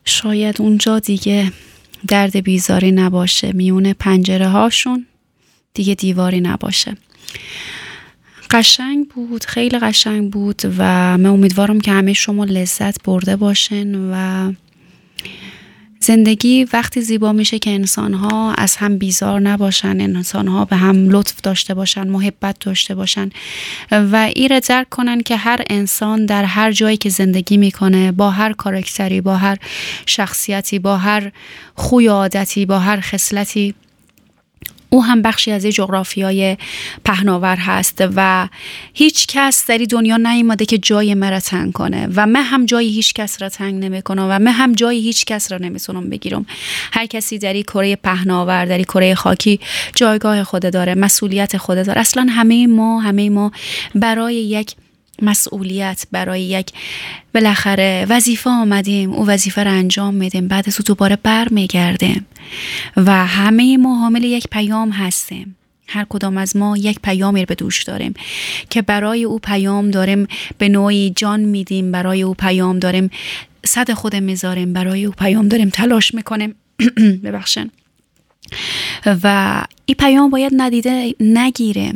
شاید اونجا دیگه درد بیزاری نباشه، میونه پنجره هاشون دیگه دیواری نباشه. قشنگ بود، خیلی قشنگ بود و من امیدوارم که همه شما لذت برده باشین و زندگی وقتی زیبا میشه که انسان‌ها از هم بیزار نباشن، انسان‌ها به هم لطف داشته باشن، محبت داشته باشن و این درک کنن که هر انسان در هر جایی که زندگی میکنه، با هر کاراکتری، با هر شخصیتی، با هر خوی و عادتی، با هر خصلتی، او هم بخشی از جغرافیای پهناور هست و هیچ کس در این دنیا نیامده که جای مرا تنگ کنه و من هم جای هیچ کس را تنگ نمیکنم و من هم جای هیچ کس را نمیتونم بگیرم. هر کسی در این کره پهناور، در این کره خاکی جایگاه خود داره، مسئولیت خود داره. اصلا همه ما برای یک مسئولیت، برای یک بالاخره وظیفه آمدیم، او وظیفه رو انجام میدیم، بعد از او دوباره برمیگردیم و همه ما حامل یک پیام هستیم. هر کدام از ما یک پیامی رو به دوش داریم که برای او پیام داریم به نوعی جان میدیم، برای او پیام داریم صد خود میذاریم، برای او پیام داریم تلاش میکنیم ببخشن و این پیام باید ندیده نگیریم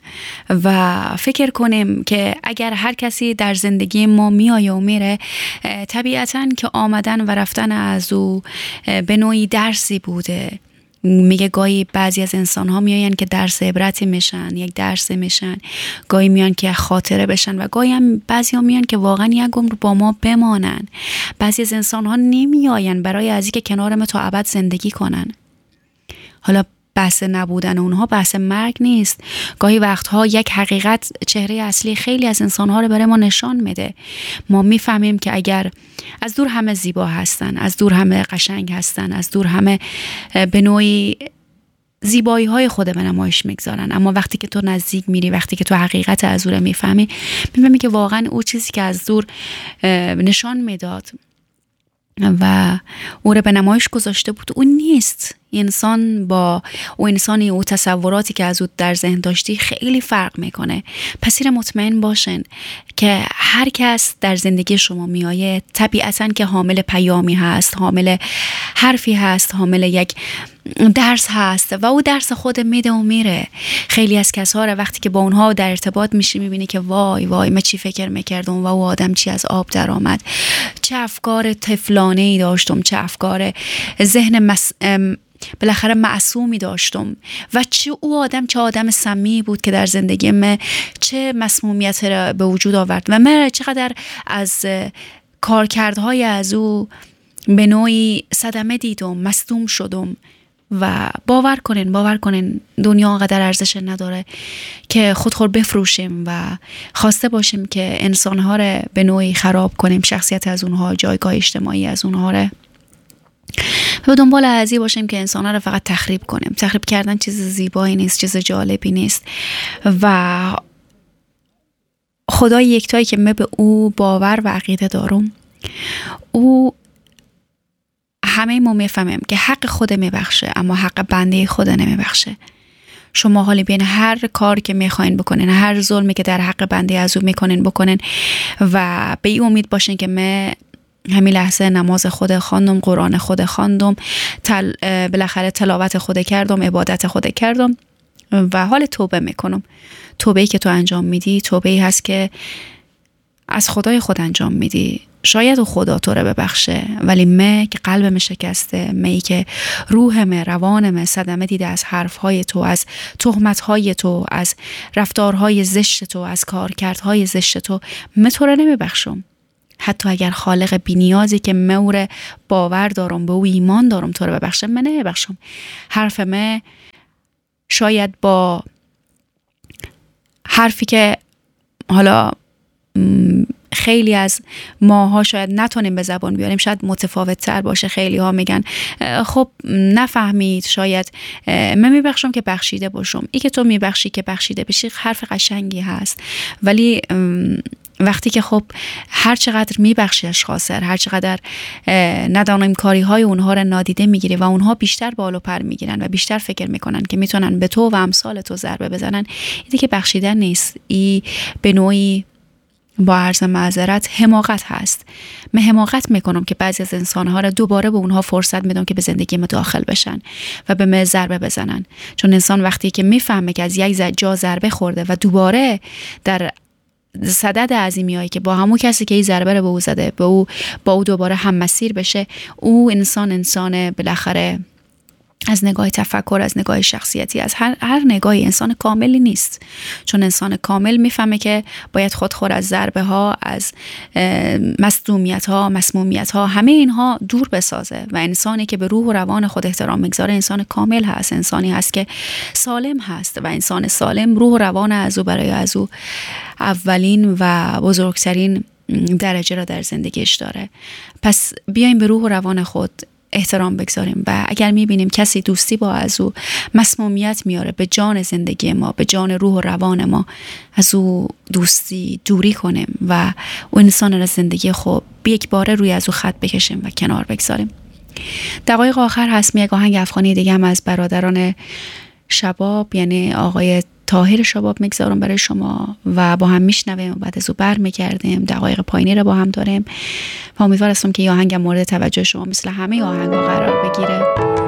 و فکر کنیم که اگر هر کسی در زندگی ما میآیه و میره، طبیعتاً که آمدن و رفتن از او به نوعی درسی بوده. میگه گاهی بعضی از انسان ها میآین که درس عبرتی میشن، یک درس میشن، گاهی میان که خاطره بشن و گاهی هم بعضی ها میان که واقعا یک عمر با ما بمانن. بعضی از انسان ها نمیآین برای از اینکه کنار ما تا ابد زندگی کنن. حالا بحث نبودن اونها بحث مرگ نیست. گاهی وقتها یک حقیقت چهره اصلی خیلی از انسانها رو برای ما نشان میده. ما میفهمیم که اگر از دور همه زیبا هستن، از دور همه قشنگ هستن، از دور همه به نوعی زیبایی های خود به نمایش میگذارن، اما وقتی که تو نزدیک میری، وقتی که تو حقیقت از او میفهمی که واقعا او چیزی که از دور نشان میداد و او رو به نمایش گذاشته بود اون نیست. انسان با او انسانی، او تصوراتی که از او در ذهن داشتی خیلی فرق میکنه. پس این مطمئن باشن که هر کس در زندگی شما میآیه طبیعتاً که حامل پیامی هست، حامل حرفی هست، حامل یک درس هست و او درس خود میده و میره. خیلی از کسا را وقتی که با اونها در ارتباط میشی میبینی که وای من چی فکر میکردم و او آدم چی از آب در آمد، چه افکار طفلانه‌ای داشتم، چه افکار ذهن بالاخره معصومی داشتم و چه آدم سمی بود که در زندگی من چه مسمومیت را به وجود آورد و من چقدر از کارکردهای از او به نوعی صدمه دیدم، مصدوم شدم. و باور کنین دنیا آنقدر ارزش نداره که خودخور بفروشیم و خواسته باشیم که انسانها رو به نوعی خراب کنیم، شخصیت از اونها، جایگاه اجتماعی از اونها رو و دنبال ازی باشیم که انسانها رو فقط تخریب کنیم. تخریب کردن چیز زیبایی نیست، چیز جالبی نیست و خدای یکتایی که من به او باور و عقیده دارم، او همه ما میفهمیم که حق خود میبخشه اما حق بنده خود نمیبخشه. شما حالی بین هر کار که میخواین بکنین، هر ظلمی که در حق بنده از او میکنین بکنین و به این امید باشین که من همین لحظه نماز خود خواندم، قرآن خود خواندم، بالاخره تلاوت خود کردم، عبادت خود کردم و حال توبه میکنم. توبه‌ای که تو انجام میدی توبه‌ای هست که از خدای خود انجام میدی. شاید خدا تو رو ببخشه ولی من که قلبم شکسته، می که روحم، روانم صدمه دیده از حرفهای تو، از تهمتهای تو، از رفتارهای زشت تو، از کارکردهای زشت تو، من تو رو نمیبخشم. حتی اگر خالق بی‌نیازی که من او رو باور دارم، به او ایمان دارم تو رو ببخشم، من نمیبخشم. حرف من شاید با حرفی که حالا خیلی از ماها شاید نتونیم به زبان بیاریم شاید متفاوت تر باشه. خیلی ها میگن خب نفهمید، شاید من میبخشم که بخشیده باشم. ای که تو میبخشی که بخشیده بشی حرف قشنگی هست، ولی وقتی که خب هر چقدر میبخشی اشخاص، هر چقدر ندانیم کاری های اونها رو نادیده میگیری و اونها بیشتر بالو پر میگیرن و بیشتر فکر میکنن که میتونن به تو و امثال تو ضربه بزنن، این که بخشیدن نیست. این به نوعی با عرض معذرت حماقت هست. من حماقت میکنم که بعضی از انسانها را دوباره به اونها فرصت میدم که به زندگی ما داخل بشن و به من ضربه بزنن. چون انسان وقتی که میفهمه که از یک جا ضربه خورده و دوباره در صدد عظیمیایی که با همون کسی که این ضربه رو به او زده با او دوباره هم مسیر بشه، او انسان بالاخره از نگاه تفکر، از نگاه شخصیتی، از هر نگاهی انسان کاملی نیست. چون انسان کامل میفهمه که باید خودخور از ضربه ها، از مصدومیت ها، مسمومیت ها، همه اینها دور بسازه و انسانی که به روح و روان خود احترام میگذاره انسان کامل هست، انسانی هست که سالم هست و انسان سالم روح و روان از او برای از او اولین و بزرگترین درجه را در زندگیش داره. پس بیایم به روح و روان خود احترام بگذاریم و اگر میبینیم کسی دوستی با از او مسمومیت میاره به جان زندگی ما، به جان روح و روان ما، از او دوستی دوری کنیم و اون انسان را زندگی خوب یک باره روی از او خط بکشیم و کنار بگذاریم. دقایق آخر هست، یک آهنگ افغانی دیگه هم از برادران شباب یعنی آقای طاهر شباب میگذارم برای شما و با هم میشنویم و بعد از او برمیگردیم. دقایق پایینی رو با هم داریم و امیدوار هستم که این آهنگ مورد توجه شما مثل همه آهنگ‌ها قرار بگیره.